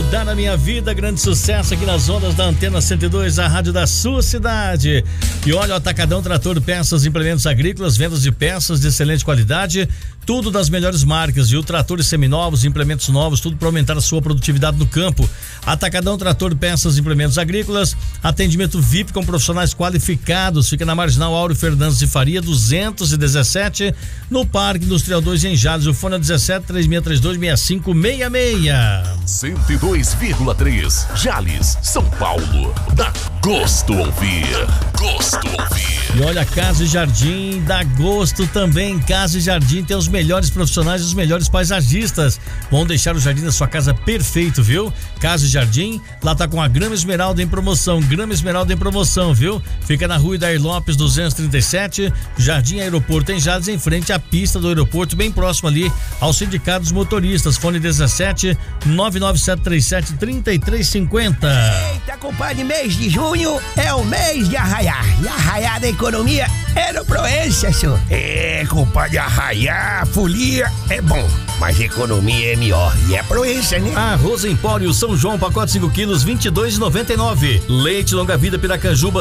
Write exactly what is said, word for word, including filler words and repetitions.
Mudar a Minha Vida, grande sucesso aqui nas ondas da Antena cento e dois, a rádio da sua cidade. E olha, o Atacadão Trator, peças e implementos agrícolas, vendas de peças de excelente qualidade, tudo das melhores marcas, viu? Tratores seminovos, implementos novos, tudo para aumentar a sua produtividade no campo. Atacadão Trator, peças e implementos agrícolas, atendimento V I P com profissionais qualificados, fica na Marginal Áureo Fernandes de Faria, duzentos e dezessete, no Parque Industrial dois em Jales. O fone é dezessete, três seis três dois, seis cinco seis seis. cento e dois vírgula três, Jales, São Paulo. Dá gosto ouvir. Gosto ouvir. E olha, Casa e Jardim dá gosto também. Casa e Jardim tem os melhores profissionais e os melhores paisagistas. Vão deixar o jardim da sua casa perfeito, viu? Casa e Jardim, lá tá com a Grama Esmeralda em promoção. Grama Esmeralda em promoção, viu? Fica na Rua Idair Lopes duzentos e trinta e sete, Jardim Aeroporto em Jales, em frente à pista do aeroporto, bem próximo ali ao Sindicato dos Motoristas. Fone dezessete, nove nove sete três sete, três três cinco zero. Eita, compadre, mês de junho é o mês de arraiar. E arraiar da economia é no Proença, senhor. É, compadre, arraiar, folia é bom, mas economia é melhor. E é Proença, né? Arroz Empório São João, pacote cinco quilos, vinte e dois reais e noventa e nove. Leite Longa Vida Piracanjuba